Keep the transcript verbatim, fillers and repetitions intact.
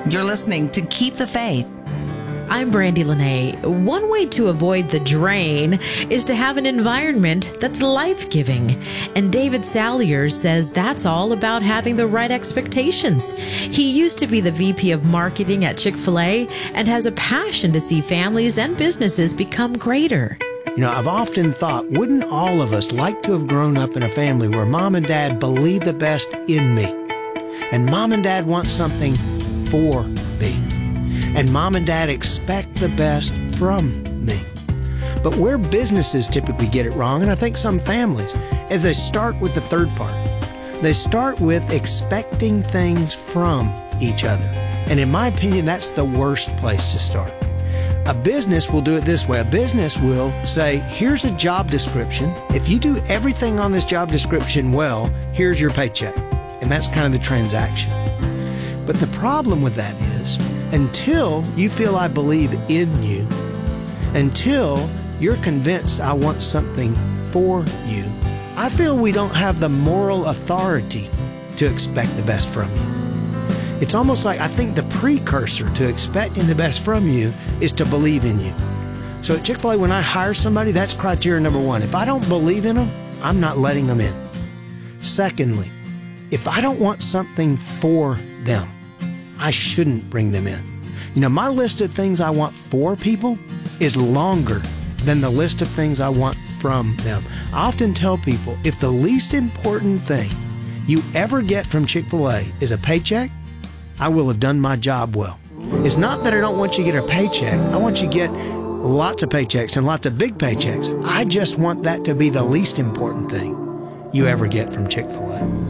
You're listening to Keep the Faith. I'm Brandy Lene. One way to avoid the drain is to have an environment that's life-giving. And David Salyer says that's all about having the right expectations. He used to be the V P of marketing at Chick-fil-A and has a passion to see families and businesses become greater. You know, I've often thought, wouldn't all of us like to have grown up in a family where mom and dad believe the best in me? And mom and dad want something for me. And mom and dad expect the best from me. But where businesses typically get it wrong, and I think some families, is they start with the third part. They start with expecting things from each other. And in my opinion, that's the worst place to start. A business will do it this way. A business will say, here's a job description. If you do everything on this job description well, here's your paycheck. And that's kind of the transaction. But the problem with that is, until you feel I believe in you, until you're convinced I want something for you, I feel we don't have the moral authority to expect the best from you. It's almost like I think the precursor to expecting the best from you is to believe in you. So at Chick-fil-A, when I hire somebody, that's criteria number one. If I don't believe in them, I'm not letting them in. Secondly, if I don't want something for them, I shouldn't bring them in. You know, my list of things I want for people is longer than the list of things I want from them. I often tell people, if the least important thing you ever get from Chick-fil-A is a paycheck, I will have done my job well. It's not that I don't want you to get a paycheck. I want you to get lots of paychecks and lots of big paychecks. I just want that to be the least important thing you ever get from Chick-fil-A.